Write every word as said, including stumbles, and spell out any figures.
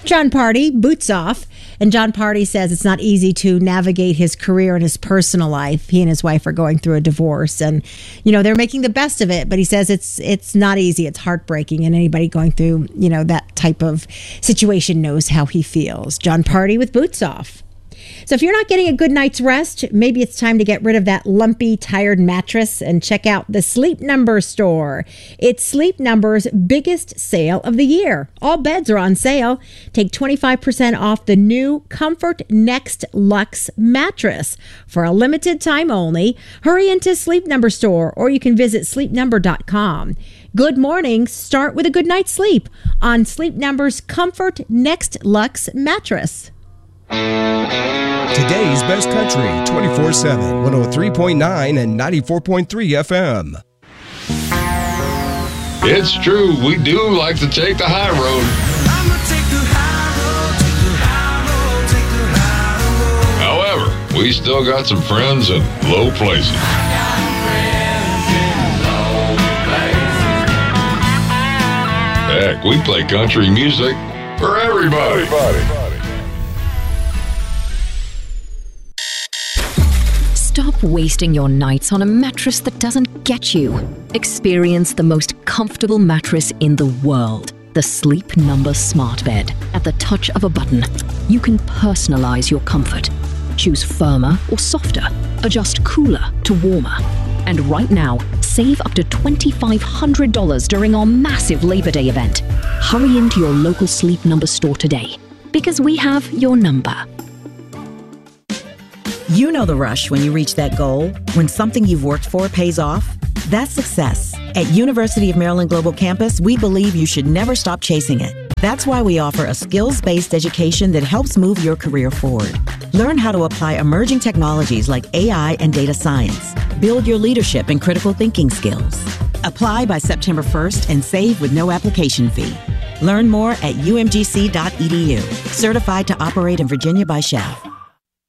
Jon Pardi, boots off. And Jon Pardi says it's not easy to navigate his career and his personal life. He and his wife are going through a divorce, and you know they're making the best of it. But he says it's it's not easy. It's heartbreaking, and anybody going through you know that type of situation knows how he feels. Jon Pardi with boots off. So if you're not getting a good night's rest, maybe it's time to get rid of that lumpy, tired mattress and check out the Sleep Number store. It's Sleep Number's biggest sale of the year. All beds are on sale. Take twenty-five percent off the new Comfort Next Luxe mattress for a limited time only. Hurry into Sleep Number store, or you can visit sleep number dot com. Good morning. Start with a good night's sleep on Sleep Number's Comfort Next Luxe mattress. Today's best country, twenty-four seven, one oh three point nine and ninety-four point three F M. It's true, we do like to take the high road. I'ma take the high road, take the high road, take the high road. However, we still got some friends in low places. I got friends in low places. Heck, we play country music for everybody. everybody. Stop wasting your nights on a mattress that doesn't get you. Experience the most comfortable mattress in the world, the Sleep Number Smart Bed. At the touch of a button, you can personalize your comfort. Choose firmer or softer, adjust cooler to warmer. And right now, save up to twenty-five hundred dollars during our massive Labor Day event. Hurry into your local Sleep Number store today, because we have your number. You know the rush when you reach that goal, when something you've worked for pays off. That's success. At University of Maryland Global Campus, we believe you should never stop chasing it. That's why we offer a skills-based education that helps move your career forward. Learn how to apply emerging technologies like A I and data science. Build your leadership and critical thinking skills. Apply by September first and save with no application fee. Learn more at u m g c dot e d u. Certified to operate in Virginia by Chef.